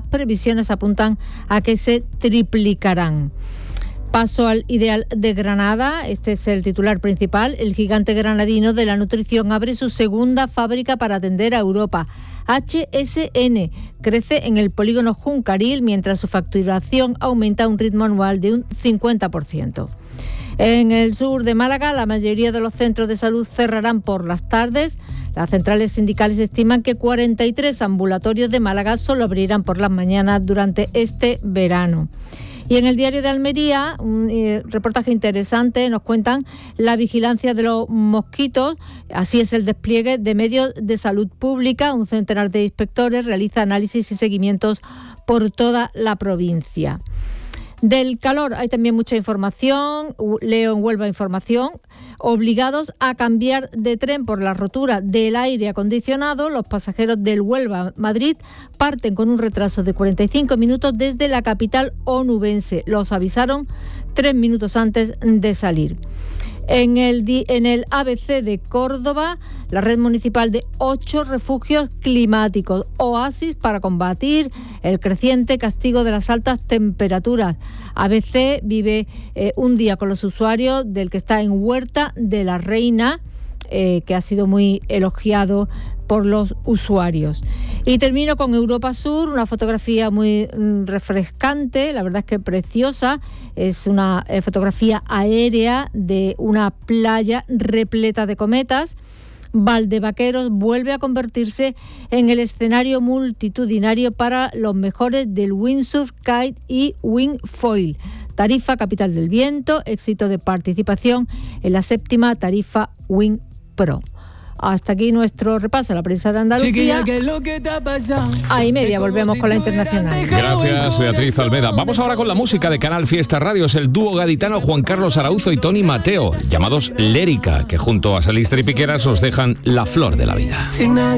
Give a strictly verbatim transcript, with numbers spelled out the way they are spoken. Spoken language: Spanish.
previsiones apuntan a que se triplicarán. Paso al Ideal de Granada, este es el titular principal. El gigante granadino de la nutrición abre su segunda fábrica para atender a Europa. H S N crece en el polígono Juncaril mientras su facturación aumenta a un ritmo anual de un cincuenta por ciento. En el sur de Málaga, la mayoría de los centros de salud cerrarán por las tardes. Las centrales sindicales estiman que cuarenta y tres ambulatorios de Málaga solo abrirán por las mañanas durante este verano. Y en el diario de Almería, un eh, reportaje interesante, nos cuentan la vigilancia de los mosquitos. Así es el despliegue de medios de salud pública. Un centenar de inspectores realiza análisis y seguimientos por toda la provincia. Del calor hay también mucha información. Leo en Huelva Información. Obligados a cambiar de tren por la rotura del aire acondicionado, los pasajeros del Huelva-Madrid parten con un retraso de cuarenta y cinco minutos desde la capital onubense. Los avisaron tres minutos antes de salir. En el, en el A B C de Córdoba, la red municipal de ocho refugios climáticos, oasis para combatir el creciente castigo de las altas temperaturas. A B C vive eh, un día con los usuarios del que está en Huerta de la Reina, eh, que ha sido muy elogiado por los usuarios. Y termino con Europa Sur, una fotografía muy mm, refrescante, la verdad es que preciosa. Es una eh, fotografía aérea de una playa repleta de cometas. Valdevaqueros vuelve a convertirse en el escenario multitudinario para los mejores del windsurf, kite y wingfoil. Tarifa Capital del Viento, éxito de participación en la séptima Tarifa Wing Pro. Hasta aquí nuestro repaso a la prensa de Andalucía. A y media volvemos con la internacional. Gracias, Beatriz Almeda. Vamos ahora con la música de Canal Fiesta Radio. Es el dúo gaditano Juan Carlos Arauzo y Tony Mateo, llamados Lérica, que junto a Salistri y Piqueras os dejan La Flor de la Vida.